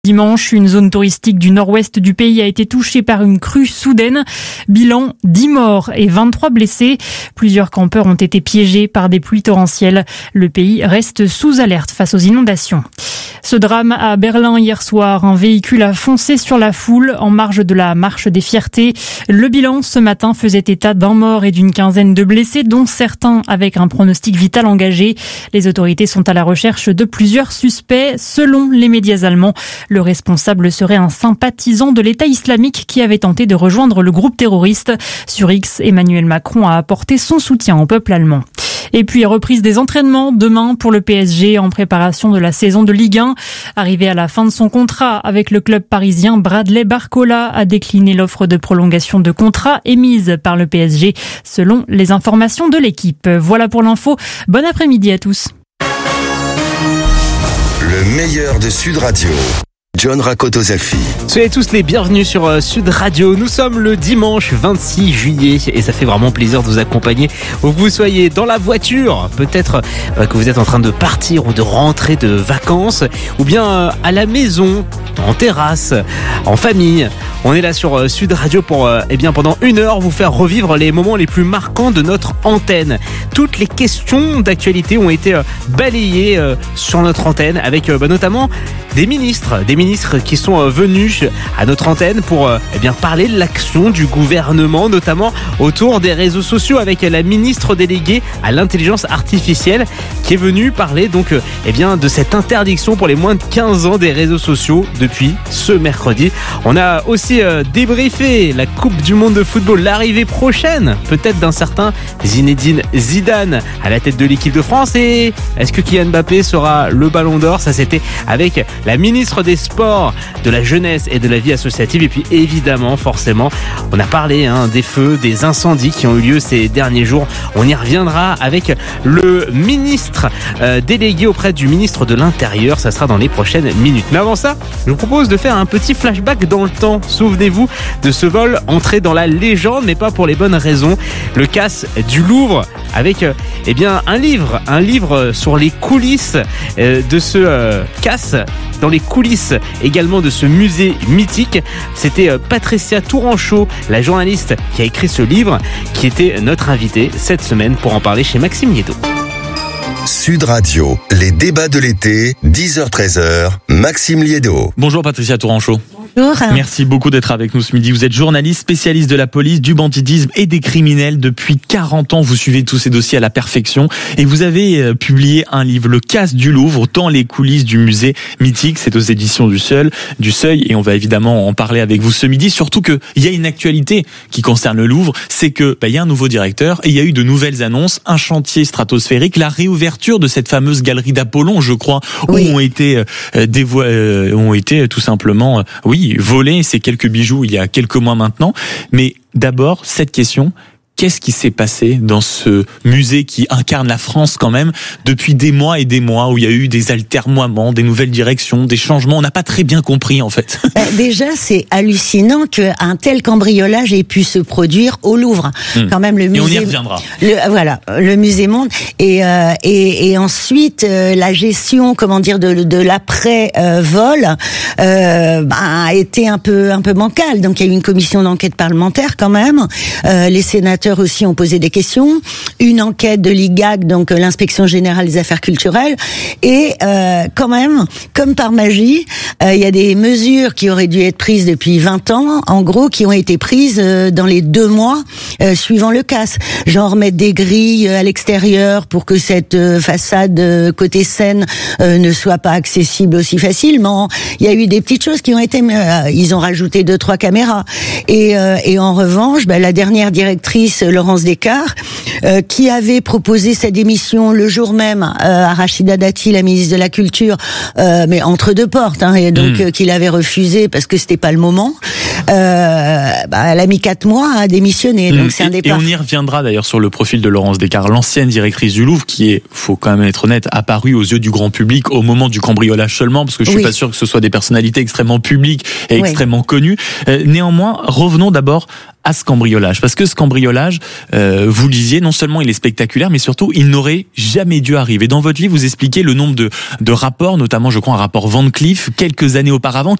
Dimanche, une zone touristique du nord-ouest du pays a été touchée par une crue soudaine. Bilan 10 morts et 23 blessés. Plusieurs campeurs ont été piégés par des pluies torrentielles. Le pays reste sous alerte face aux inondations. Ce drame à Berlin hier soir, un véhicule a foncé sur la foule en marge de la marche des fiertés. Le bilan ce matin faisait état d'un mort et d'une quinzaine de blessés, dont certains avec un pronostic vital engagé. Les autorités sont à la recherche de plusieurs suspects. Selon les médias allemands, le responsable serait un sympathisant de l'État islamique qui avait tenté de rejoindre le groupe terroriste. Sur X, Emmanuel Macron a apporté son soutien au peuple allemand. Et puis, reprise des entraînements demain pour le PSG en préparation de la saison de Ligue 1. Arrivé à la fin de son contrat avec le club parisien, Bradley Barcola a décliné l'offre de prolongation de contrat émise par le PSG, selon les informations de l'équipe. Voilà pour l'info. Bon après-midi à tous. Le meilleur de Sud Radio. John Rakotozafi. Soyez tous les bienvenus sur Sud Radio. Nous sommes le dimanche 26 juillet et ça fait vraiment plaisir de vous accompagner où que vous soyez dans la voiture, peut-être que vous êtes en train de partir ou de rentrer de vacances, ou bien à la maison, en terrasse, en famille. On est là sur Sud Radio pour pendant 1 heure vous faire revivre les moments les plus marquants de notre antenne. Toutes les questions d'actualité ont été balayées sur notre antenne avec notamment des ministres qui sont venus à notre antenne pour parler de l'action du gouvernement, notamment autour des réseaux sociaux, avec la ministre déléguée à l'intelligence artificielle qui est venue parler donc de cette interdiction pour les moins de 15 ans des réseaux sociaux depuis ce mercredi. On a aussi débriefé la Coupe du Monde de football, l'arrivée prochaine peut-être d'un certain Zinedine Zidane à la tête de l'équipe de France, et est-ce que Kylian Mbappé sera le Ballon d'Or? Ça, c'était avec la ministre des Sports, de la Jeunesse et de la Vie associative. Et puis évidemment, forcément, on a parlé des feux, des incendies qui ont eu lieu ces derniers jours. On y reviendra avec le ministre délégué auprès du ministre de l'Intérieur. Ça sera dans les prochaines minutes. Mais avant ça, je vous propose de faire un petit flashback dans le temps. Souvenez-vous de ce vol entré dans la légende, mais pas pour les bonnes raisons. Le casse du Louvre, avec un livre sur les coulisses de ce casse, dans les coulisses également de ce musée mythique. C'était Patricia Touranchot, la journaliste qui a écrit ce livre, qui était notre invitée cette semaine pour en parler chez Maxime Liédo. Sud Radio, les débats de l'été, 10h-13h, Maxime Liédo. Bonjour Patricia Touranchot. Bonjour. Merci beaucoup d'être avec nous ce midi. Vous êtes journaliste, spécialiste de la police, du banditisme et des criminels. Depuis 40 ans, vous suivez tous ces dossiers à la perfection. Et vous avez publié un livre, Le Casse du Louvre, autant les coulisses du musée mythique. C'est aux éditions du Seuil. Et on va évidemment en parler avec vous ce midi. Surtout qu'il y a une actualité qui concerne le Louvre. C'est que il y a un nouveau directeur et il y a eu de nouvelles annonces. Un chantier stratosphérique, la réouverture de cette fameuse galerie d'Apollon, je crois, oui, où ont été tout simplement, volés ces quelques bijoux il y a quelques mois maintenant. Mais d'abord, cette question: qu'est-ce qui s'est passé dans ce musée qui incarne la France quand même depuis des mois et des mois, où il y a eu des altermoiements, des nouvelles directions, des changements? On n'a pas très bien compris en fait. Déjà, c'est hallucinant qu'un tel cambriolage ait pu se produire au Louvre. Quand même, le musée. Et on y reviendra. Le musée Monde. Et ensuite, la gestion, de l'après vol a été un peu bancale. Donc il y a eu une commission d'enquête parlementaire quand même. Les sénateurs aussi ont posé des questions, une enquête de l'IGAC, donc l'inspection générale des affaires culturelles, et quand même, comme par magie, il y a des mesures qui auraient dû être prises depuis 20 ans, en gros, qui ont été prises dans les 2 mois suivant le casse. Genre mettre des grilles à l'extérieur pour que cette façade côté Seine ne soit pas accessible aussi facilement. Il y a eu des petites choses qui ont été... ils ont rajouté 2-3 caméras. Et en revanche, la dernière directrice, Laurence Descartes, qui avait proposé sa démission le jour même à Rachida Dati, la ministre de la Culture, mais entre deux portes, et donc qu'il avait refusé parce que c'était pas le moment. elle a mis 4 mois à démissionner. Donc c'est un départ. Et on y reviendra d'ailleurs sur le profil de Laurence Descartes, l'ancienne directrice du Louvre, qui est, faut quand même être honnête, apparue aux yeux du grand public au moment du cambriolage seulement, parce que je suis pas sûr que ce soit des personnalités extrêmement publiques et extrêmement connues. Néanmoins, revenons d'abord à ce cambriolage, parce que ce cambriolage, vous le disiez, non seulement il est spectaculaire, mais surtout il n'aurait jamais dû arriver. Dans votre livre, vous expliquez le nombre de rapports, notamment je crois un rapport Van Cleef quelques années auparavant,